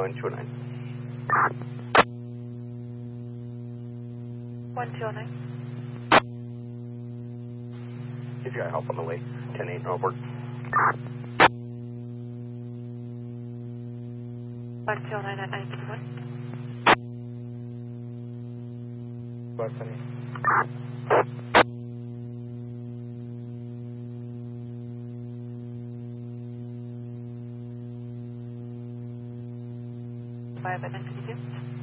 209. 109. He's got help on the way. 10-8 over. 109 at 921. 120. Five at 922.